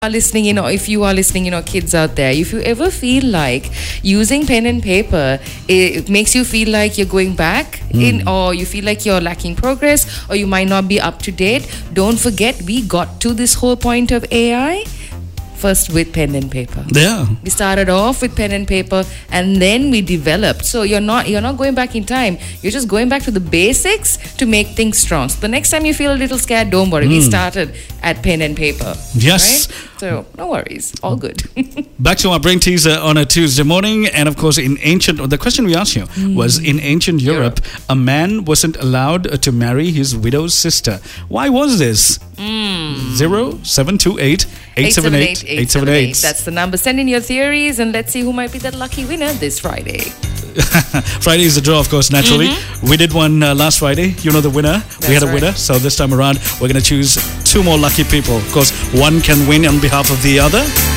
are listening, if you are listening, kids out there, if you ever feel like using pen and paper, it makes you feel like you're going back or you feel like you're lacking progress, or you might not be up to date, don't forget we got to this whole point of AI first with pen and paper. Yeah. We started off with pen and paper and then we developed. So you're not going back in time. You're just going back to the basics to make things strong. So the next time you feel a little scared, don't worry. We started at pen and paper. Yes. Right? So no worries. All good. Back to our brain teaser on a Tuesday morning. And of course, the question we asked you was, in ancient Europe, a man wasn't allowed to marry his widow's sister. Why was this? 0728 878 878. That's the number. Send in your theories and let's see who might be that lucky winner this Friday. Friday is the draw, of course, naturally. We did one last Friday. You know the winner. We had a winner. So this time around, we're going to choose two more lucky people. Of course, one can win on behalf of the other.